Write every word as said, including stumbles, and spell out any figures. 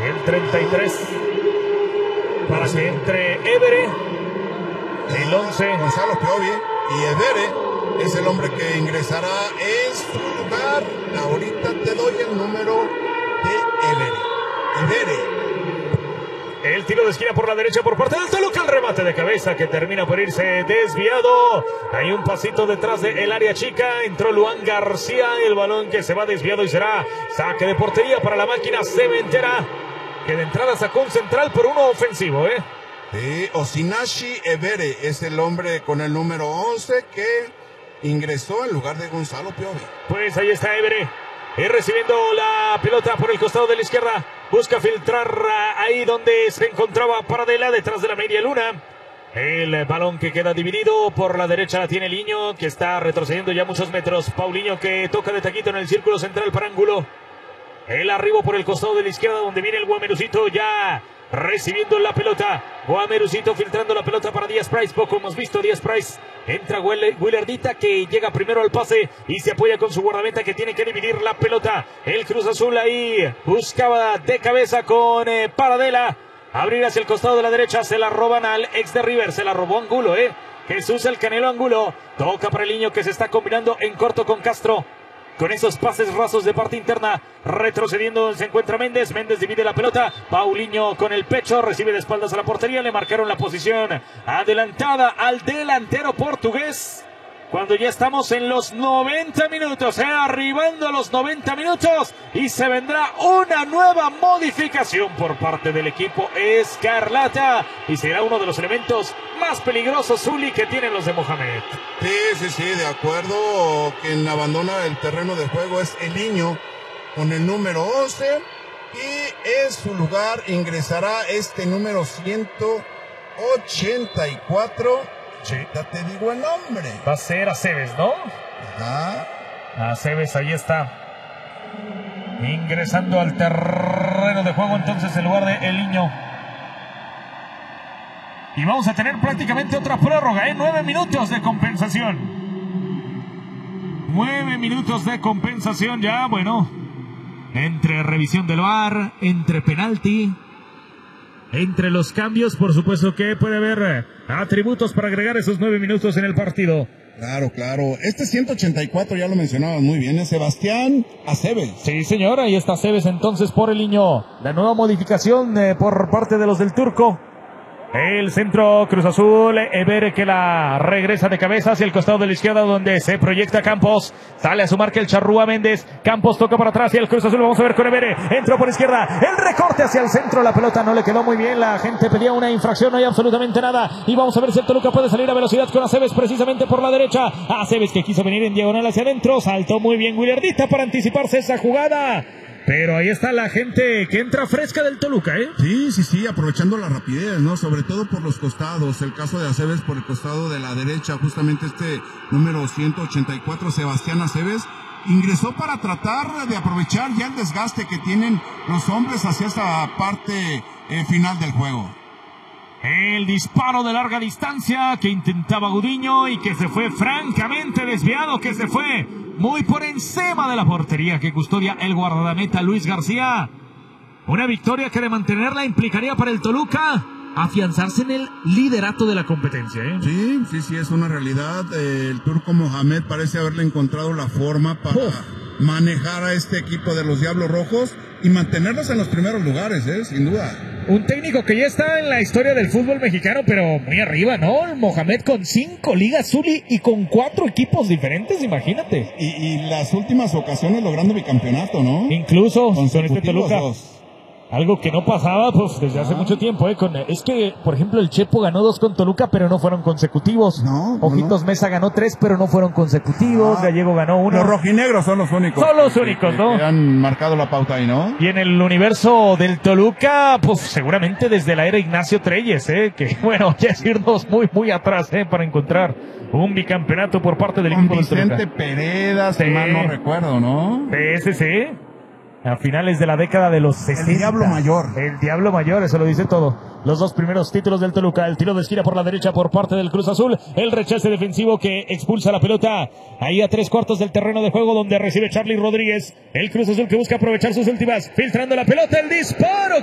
El treinta y tres. Para que entre Évere. El once. Gonzalo Piovi. Y Évere es el hombre que ingresará en su lugar. Ahorita te doy el número de Évere. Évere. El tiro de esquina por la derecha por parte del Toluca. El remate de cabeza que termina por irse desviado. Hay un pasito detrás del área chica. Entró Luan García. El balón que se va desviado y será saque de portería para la máquina cementera. Que de entrada sacó un central por uno ofensivo, ¿eh? Sí, Osinashi Évere es el hombre con el número once que ingresó en lugar de Gonzalo Piovi. Pues ahí está Évere. Y recibiendo la pelota por el costado de la izquierda. Busca filtrar ahí donde se encontraba Paradela, detrás de la media luna. El balón que queda dividido por la derecha la tiene Liño, que está retrocediendo ya muchos metros. Paulinho que toca de taquito en el círculo central para Ángulo. El arribo por el costado de la izquierda donde viene el Guamerucito ya recibiendo la pelota. Guamerucito filtrando la pelota para Díaz Price. Poco hemos visto Díaz Price. Entra Willardita que llega primero al pase y se apoya con su guardameta que tiene que dividir la pelota. El Cruz Azul ahí buscaba de cabeza con eh, Paradela. Abrir hacia el costado de la derecha. Se la roban al ex de River. Se la robó Angulo, eh. Jesús el Canelo Angulo. Toca para el niño que se está combinando en corto con Castro. Con esos pases rasos de parte interna, retrocediendo se encuentra Méndez. Méndez divide la pelota. Paulinho con el pecho, recibe de espaldas a la portería. Le marcaron la posición adelantada al delantero portugués. Cuando ya estamos en los noventa minutos, eh, arribando a los noventa minutos. Y se vendrá una nueva modificación por parte del equipo Escarlata. Y será uno de los elementos más peligrosos, Zuli, que tienen los de Mohamed. Sí, sí, sí, de acuerdo. Quien abandona el terreno de juego es el niño con el número once. Y en su lugar ingresará este número ciento ochenta y cuatro. Sí. Ya te digo el nombre. Va a ser Aceves, ¿no? Ajá. Aceves, ahí está. Ingresando al terreno de juego entonces en lugar de El Niño. Y vamos a tener prácticamente otra prórroga, ¿eh? Nueve minutos de compensación. Nueve minutos de compensación ya, bueno. Entre revisión del V A R, entre penalti. Entre los cambios, por supuesto que puede haber atributos para agregar esos nueve minutos en el partido. Claro, claro. Este ciento ochenta y cuatro ya lo mencionabas muy bien, es Sebastián Aceves. Sí, señor, ahí está Aceves entonces por El Niño. La nueva modificación eh, por parte de los del Turco. El centro Cruz Azul, Évere que la regresa de cabeza hacia el costado de la izquierda donde se proyecta Campos. Sale a su marca el Charrúa Méndez. Campos toca para atrás y el Cruz Azul vamos a ver con Évere. Entró por izquierda. El recorte hacia el centro. La pelota no le quedó muy bien. La gente pedía una infracción. No hay absolutamente nada. Y vamos a ver si el Toluca puede salir a velocidad con Aceves precisamente por la derecha. Aceves que quiso venir en diagonal hacia adentro. Saltó muy bien Willardita para anticiparse esa jugada. Pero ahí está la gente que entra fresca del Toluca, ¿eh? Sí, sí, sí, aprovechando la rapidez, ¿no? Sobre todo por los costados. El caso de Aceves por el costado de la derecha, justamente este número ciento ochenta y cuatro, Sebastián Aceves, ingresó para tratar de aprovechar ya el desgaste que tienen los hombres hacia esta parte eh, final del juego. El disparo de larga distancia que intentaba Gudiño y que se fue francamente desviado, que se fue muy por encima de la portería que custodia el guardameta Luis García. Una victoria que de mantenerla implicaría para el Toluca afianzarse en el liderato de la competencia, ¿eh? Sí, sí, sí, es una realidad. Eh, el turco Mohamed parece haberle encontrado la forma para Uf. manejar a este equipo de los Diablos Rojos y mantenerlos en los primeros lugares, ¿eh? Sin duda. Un técnico que ya está en la historia del fútbol mexicano, pero muy arriba, ¿no? El Mohamed con cinco ligas, Zuli, y con cuatro equipos diferentes, imagínate. Y, y las últimas ocasiones logrando bicampeonato, ¿no? Incluso con este Toluca. Dos. Algo que no pasaba pues desde ah. hace mucho tiempo, ¿eh? Con, es que, por ejemplo, el Chepo ganó dos con Toluca, pero no fueron consecutivos. No, Ojitos no. Mesa ganó tres, pero no fueron consecutivos. Ah. Gallego ganó uno. Los rojinegros son los únicos. Son los únicos, que, ¿no? Que han marcado la pauta ahí, ¿no? Y en el universo del Toluca, pues seguramente desde la era Ignacio Treyes, ¿eh? Que, bueno, ya es irnos muy, muy atrás, ¿eh? Para encontrar un bicampeonato por parte del con equipo del Toluca. Vicente Pereda, si sí. mal no recuerdo, ¿no? Sí, sí, sí. A finales de la década de los sesenta. El Diablo Mayor. El Diablo Mayor, eso lo dice todo. Los dos primeros títulos del Toluca. El tiro de esquina por la derecha por parte del Cruz Azul. El rechace defensivo que expulsa la pelota ahí a tres cuartos del terreno de juego donde recibe Charly Rodríguez. El Cruz Azul que busca aprovechar sus últimas. Filtrando la pelota, el disparo.